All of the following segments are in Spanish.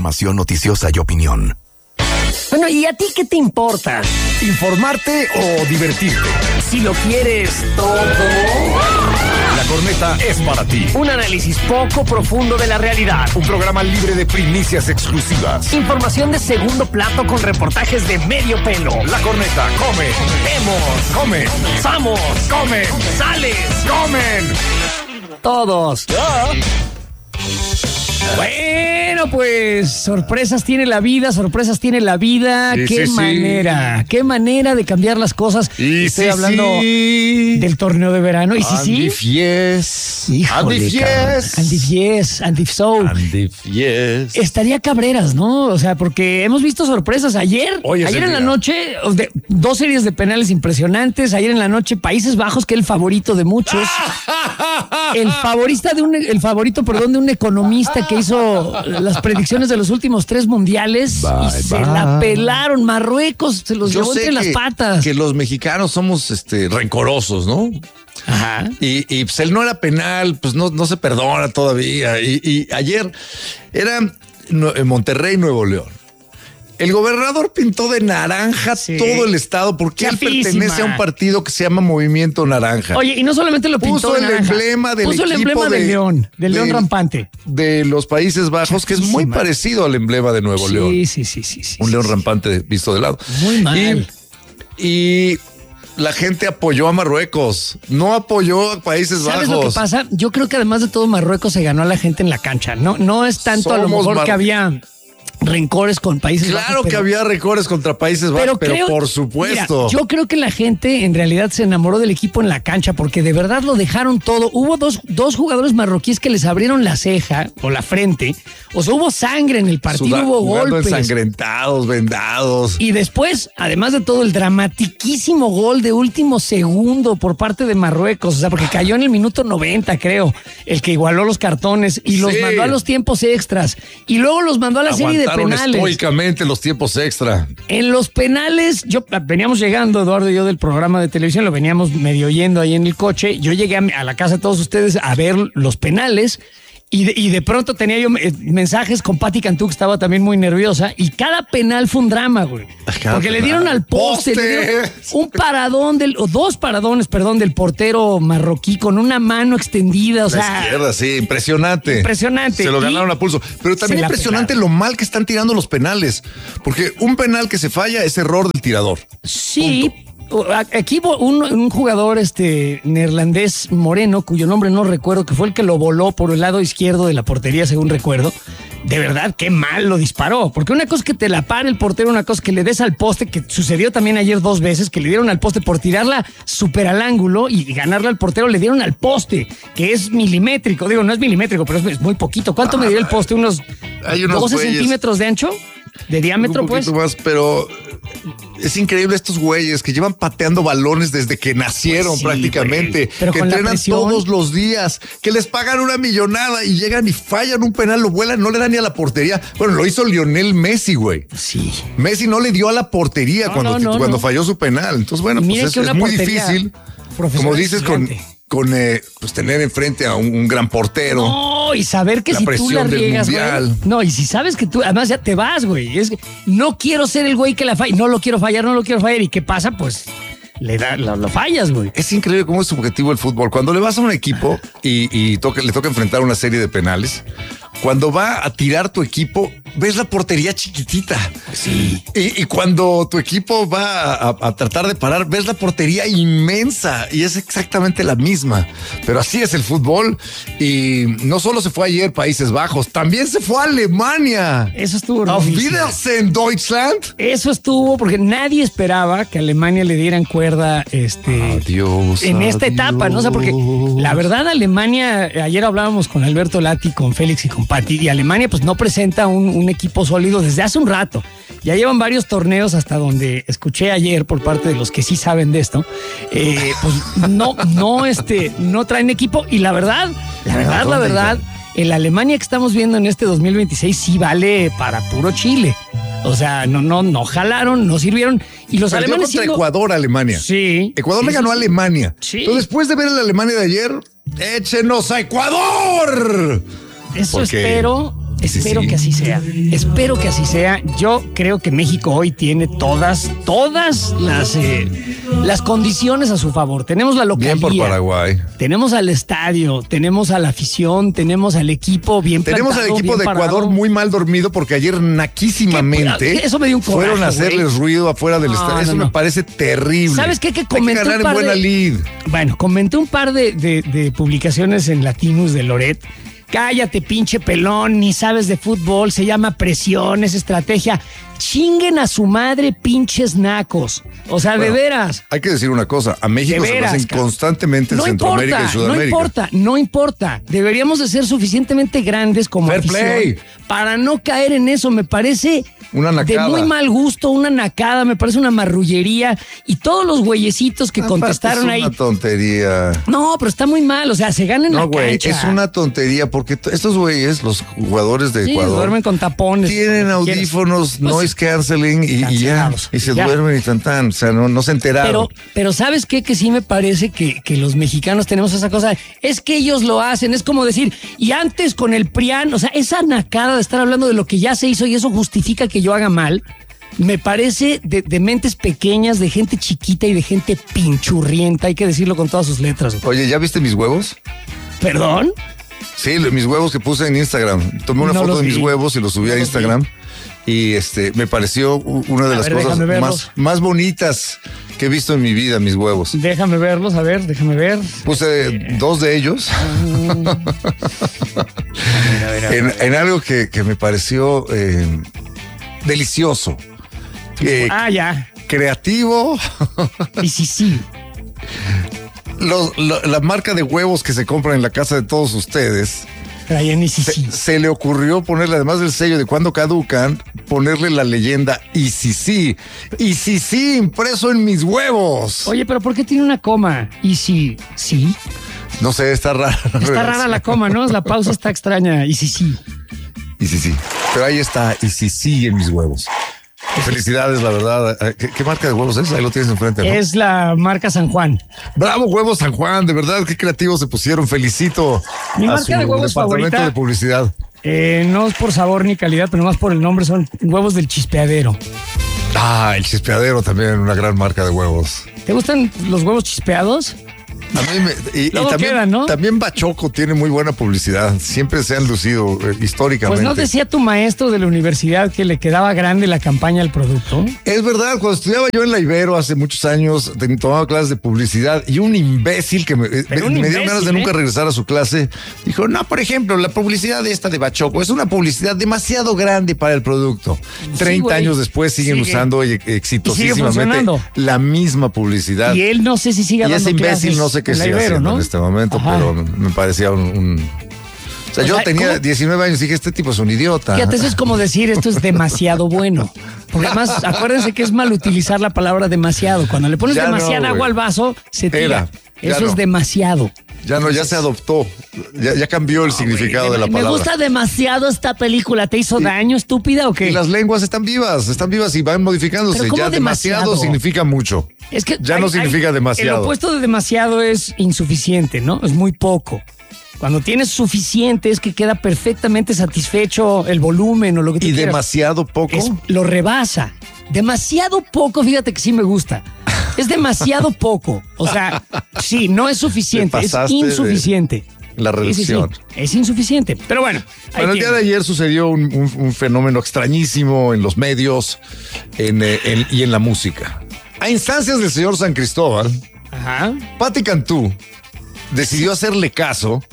información noticiosa y opinión. Bueno, ¿y a ti qué te importa? ¿Informarte o divertirte? Si lo quieres todo. La Corneta es para ti. Un análisis poco profundo de la realidad. Un programa libre de primicias exclusivas. Información de segundo plato con reportajes de medio pelo. La Corneta come, Vemos, come, vamos, come, sales, comen. todos. Bueno, pues sorpresas tiene la vida, sorpresas tiene la vida. Sí, Qué sí, manera, qué manera de cambiar las cosas. Y Estoy sí, hablando sí. del torneo de verano. Y sí, Andy sí. Fies. Híjole, Andy cabrón. Fies. Andy Fies, Andy Soul. Andy Fies. Estaría Cabreras, ¿no? O sea, porque hemos visto sorpresas. Ayer en la noche, dos series de penales impresionantes. Ayer en la noche, Países Bajos, que es el favorito de muchos. El favorito de un economista que hizo las predicciones de los últimos 3 mundiales y se la pelaron. Marruecos se los llevó entre las patas. Que los mexicanos somos rencorosos, ¿no? Ajá. Y pues el no era penal, pues no se perdona todavía. Y ayer era en Monterrey, Nuevo León. El gobernador pintó de naranja todo el estado porque él pertenece a un partido que se llama Movimiento Naranja. Oye, y no solamente lo pintó puso de el naranja, emblema del puso el equipo emblema del León, del León rampante. De los Países Bajos, que es muy parecido al emblema de Nuevo León. Sí. Un león rampante visto de lado. Muy mal. Y la gente apoyó a Marruecos, no apoyó a Países Bajos. ¿Sabes lo que pasa? Yo creo que además de todo Marruecos se ganó a la gente en la cancha. No es tanto a lo mejor que había rencores con Países Bajos. Claro que había rencores contra Países Bajos, pero por supuesto. Mira, yo creo que la gente en realidad se enamoró del equipo en la cancha porque de verdad lo dejaron todo. Hubo dos jugadores marroquíes que les abrieron la ceja o la frente. O sea, hubo sangre en el partido, hubo golpes. Ensangrentados, vendados. Y después, además de todo, el dramatiquísimo gol de último segundo por parte de Marruecos. O sea, porque cayó en el minuto 90, creo. El que igualó los cartones y los mandó a los tiempos extras. Y luego los mandó a la serie de penales. Estoicamente los tiempos extra. En los penales, veníamos llegando, Eduardo y yo, del programa de televisión, lo veníamos medio oyendo ahí en el coche. Yo llegué a la casa de todos ustedes a ver los penales. Y de pronto tenía yo mensajes con Pati Cantú, que estaba también muy nerviosa. Y cada penal fue un drama, güey. Porque le dieron al poste. Le dieron un paradón dos paradones, del portero marroquí con una mano extendida. O sea, izquierda, sí, impresionante. Impresionante. Se lo ganaron a pulso. Pero también impresionante lo mal que están tirando los penales. Porque un penal que se falla es error del tirador. Sí. Punto. Aquí un jugador neerlandés moreno, cuyo nombre no recuerdo, que fue el que lo voló por el lado izquierdo de la portería, según recuerdo. De verdad, qué mal lo disparó. Porque una cosa es que te la pare el portero, una cosa es que le des al poste, que sucedió también ayer 2 veces, que le dieron al poste por tirarla súper al ángulo y ganarla al portero, le dieron al poste, que es milimétrico. Digo, no es milimétrico, pero es muy poquito. ¿Cuánto me dio el poste? ¿Unos 12 centímetros de ancho? ¿De diámetro, pues? Un poquito más, pero es increíble estos güeyes que llevan pateando balones desde que nacieron prácticamente, que entrenan todos los días, que les pagan una millonada y llegan y fallan un penal, lo vuelan, no le dan ni a la portería. Bueno, lo hizo Lionel Messi, güey. Sí. Messi no le dio a la portería cuando falló su penal. Entonces, bueno, pues es muy difícil, como dices, con pues tener enfrente a un gran portero. No, y saber que si tú la riegas, güey. No, y si sabes que tú, además ya te vas, güey. Es que no quiero ser el güey que la falla, no lo quiero fallar. ¿Y qué pasa? Pues lo fallas, güey. Es increíble cómo es subjetivo el fútbol. Cuando le vas a un equipo y le toca enfrentar una serie de penales, cuando va a tirar tu equipo, ves la portería chiquitita. Sí. Y cuando tu equipo va a tratar de parar, ves la portería inmensa y es exactamente la misma. Pero así es el fútbol. Y no solo se fue ayer Países Bajos, también se fue a Alemania. Eso estuvo Auf Wiedersehen, Deutschland. Eso estuvo porque nadie esperaba que a Alemania le dieran cuerda adiós, en esta etapa, ¿no? O sea, porque la verdad Alemania, ayer hablábamos con Alberto Lati, con Félix y con Pati, y Alemania pues no presenta un equipo sólido desde hace un rato. Ya llevan varios torneos hasta donde escuché ayer por parte de los que sí saben de esto, pues no traen equipo y la verdad, el Alemania que estamos viendo en este 2026 sí vale para puro Chile. O sea, no jalaron, no sirvieron. Y los perdió alemanes contra Ecuador, Alemania. Sí. Ecuador le ganó a Alemania. Sí. Entonces, después de ver a la Alemania de ayer, échenos a Ecuador. Eso espero. Espero que así sea. Espero que así sea. Yo creo que México hoy tiene todas las condiciones a su favor. Tenemos la localía. Bien por Paraguay. Tenemos al estadio, tenemos a la afición, tenemos al equipo bien Tenemos plantado, al equipo de Ecuador parado. muy mal dormido porque ayer naquísimamente eso me dio un coraje, fueron a hacerles ruido afuera del estadio. Eso me parece terrible. ¿Sabes qué? Que Hay que comenté ganar en buena lid. Bueno, comenté un par de publicaciones en Latinus de Loret. Cállate, pinche pelón, ni sabes de fútbol, se llama presión, es estrategia. Chinguen a su madre, pinches nacos. O sea, bueno, de veras. Hay que decir una cosa, a México se lo hacen constantemente en Centroamérica y Sudamérica. No importa. Deberíamos de ser suficientemente grandes como Fair afición play. Para no caer en eso. Me parece una nacada. De muy mal gusto, una nacada, me parece una marrullería. Y todos los güeyecitos que contestaron ahí. Es una tontería. No, pero está muy mal, o sea, se ganan la cancha. Es una tontería porque estos güeyes, los jugadores de Ecuador, duermen con tapones. Tienen audífonos, noise canceling y ya. Y se duermen y tan. O sea, no se enteraron. Pero ¿sabes qué? Que sí me parece que los mexicanos tenemos esa cosa. Es que ellos lo hacen, es como decir, y antes con el PRIAN, o sea, esa nacada de estar hablando de lo que ya se hizo y eso justifica que yo haga mal, me parece de mentes pequeñas, de gente chiquita y de gente pinchurrienta, hay que decirlo con todas sus letras. Oye, ¿ya viste mis huevos? ¿Perdón? Sí, mis huevos que puse en Instagram. Tomé una foto de mis huevos y los subí a Instagram. Y me pareció una de las cosas más bonitas que he visto en mi vida, mis huevos. Déjame verlos, a ver, déjame ver. Puse 2 de ellos. A ver. En algo que me pareció delicioso. Ya. Creativo. Y sí. La marca de huevos que se compra en la casa de todos ustedes. Se le ocurrió ponerle, además del sello de cuando caducan, ponerle la leyenda y sí, impreso en mis huevos. Oye, pero ¿por qué tiene una coma? ¿Y sí? No sé, está rara. Está rara la coma, ¿no? La pausa está extraña. Y sí. Pero ahí está, y sí en mis huevos. Felicidades, la verdad. ¿Qué marca de huevos es? Ahí lo tienes enfrente, ¿no? Es la marca San Juan. Bravo, Huevos San Juan, de verdad, qué creativos se pusieron. Felicito Mi a marca su de huevos departamento favorita, de publicidad. No es por sabor ni calidad, pero más por el nombre, son huevos del Chispeadero. El Chispeadero también, una gran marca de huevos. ¿Te gustan los huevos chispeados? A mí y también, quedan, ¿no? También Bachoco tiene muy buena publicidad. Siempre se han lucido históricamente. Pues no decía tu maestro de la universidad que le quedaba grande la campaña al producto. Es verdad, cuando estudiaba yo en la Ibero hace muchos años, tomaba clases de publicidad y un imbécil que me dio ganas de nunca regresar a su clase, dijo, no, por ejemplo, la publicidad esta de Bachoco es una publicidad demasiado grande para el producto. 30 años después siguen usando exitosísimamente la misma publicidad. Y él no sé si sigue dando clases. Y ese imbécil no sé qué sigue haciendo, ¿no? En este momento, pero me parecía un... O sea, yo tenía 19 años y dije, este tipo es un idiota. Fíjate, eso es como decir, esto es demasiado bueno. Porque además, acuérdense que es mal utilizar la palabra demasiado. Cuando le pones demasiada agua al vaso, se tira. Eso es demasiado. Ya se adoptó. Ya cambió el significado de la palabra. Me gusta demasiado esta película. ¿Te hizo daño, estúpida, o qué? Y las lenguas están vivas y van modificándose. Ya demasiado significa mucho. Es que ya no significa demasiado. El opuesto de demasiado es insuficiente, ¿no? Es muy poco. Cuando tienes suficiente es que queda perfectamente satisfecho el volumen o lo que tú quieras. ¿Y demasiado poco? Lo rebasa. Demasiado poco, fíjate que sí me gusta. Es demasiado poco. O sea, sí, no es suficiente, es insuficiente. La reducción. Sí. Es insuficiente, pero bueno. El día de ayer sucedió un fenómeno extrañísimo en los medios y en la música. A instancias del señor San Cristóbal, Patti Cantú decidió hacerle caso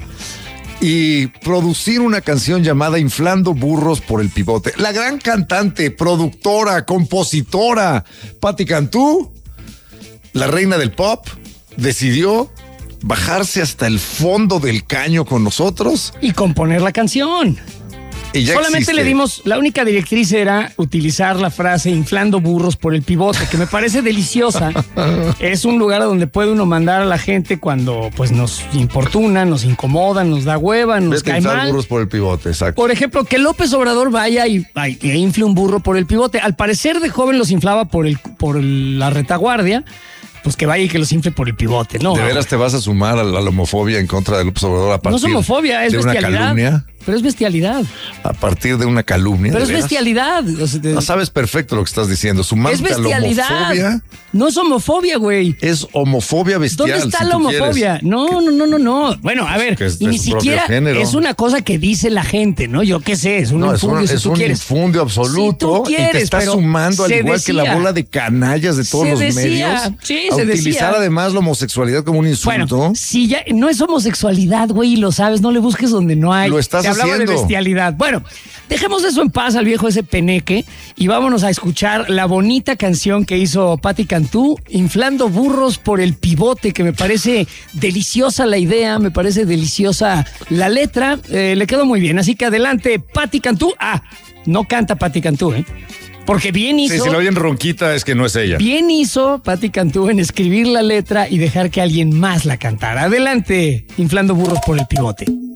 y producir una canción llamada Inflando Burros por el Pivote. La gran cantante, productora, compositora Patti Cantú, la reina del pop, decidió bajarse hasta el fondo del caño con nosotros y componer la canción. Y ya solamente existe. Le dimos, la única directriz era utilizar la frase inflando burros por el pivote, que me parece deliciosa. Es un lugar a donde puede uno mandar a la gente cuando pues nos importuna, nos incomoda, nos da hueva, nos cae mal. Burros por el pivote, exacto. Por ejemplo, que López Obrador vaya e infle un burro por el pivote. Al parecer de joven los inflaba por la retaguardia. Pues que vaya y que los infle por el pivote, ¿no? ¿De veras te vas a sumar a la homofobia en contra de López Obrador a partir no es homofobia, es de una bestialidad? calumnia? pero es bestialidad. A partir de una calumnia. Pero es bestialidad. No sabes perfecto lo que estás diciendo. Es bestialidad. A la homofobia. No es homofobia, güey. Es homofobia bestial. ¿Dónde está la homofobia? No. Bueno, a ver, y ni siquiera es una cosa que dice la gente, ¿no? Yo qué sé, es un infundio si tú quieres. Es un infundio absoluto. Si quieres, y te está sumando al igual que la bola de canallas de todos los medios. Sí, a utilizar además la homosexualidad como un insulto. Bueno, si ya no es homosexualidad, güey, y lo sabes, no le busques donde no hay. Lo estás haciendo. Te hablaba de bestialidad. Bueno, dejemos eso en paz al viejo ese peneque y vámonos a escuchar la bonita canción que hizo Patti Cantú, Inflando burros por el pivote, que me parece deliciosa la idea, me parece deliciosa la letra, le quedó muy bien. Así que adelante, Patti Cantú. No canta Patti Cantú, porque bien hizo. Sí, si la oyen ronquita es que no es ella. Bien hizo Patti Cantú en escribir la letra y dejar que alguien más la cantara. Adelante, Inflando burros por el pivote.